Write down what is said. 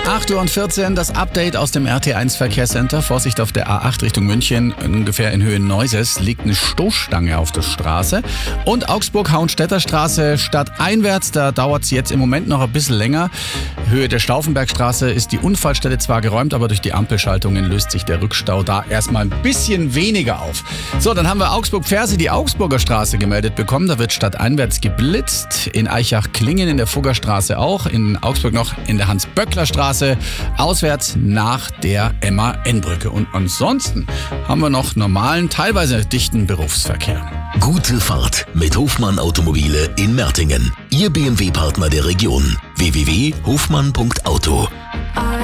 8:14 Uhr, das Update aus dem RT1 Verkehrscenter. Vorsicht auf der A8 Richtung München, ungefähr in Höhe Neuses, liegt eine Stoßstange auf der Straße. Und Augsburg-Hauenstädter Straße stadteinwärts, da dauert es jetzt im Moment noch ein bisschen länger. Höhe der Stauffenbergstraße ist die Unfallstelle zwar geräumt, aber durch die Ampelschaltungen löst sich der Rückstau da erstmal ein bisschen weniger auf. So, dann haben wir Augsburg-Ferse, die Augsburger Straße gemeldet bekommen. Da wird stadteinwärts geblitzt. In Eichach-Klingen in der Fuggerstraße auch. In Augsburg noch in der Hans-Böckler-Straße. Auswärts nach der Emma-N-Brücke. Und ansonsten haben wir noch normalen, teilweise dichten Berufsverkehr. Gute Fahrt mit Hofmann Automobile in Mertingen. Ihr BMW-Partner der Region. www.hofmann.auto.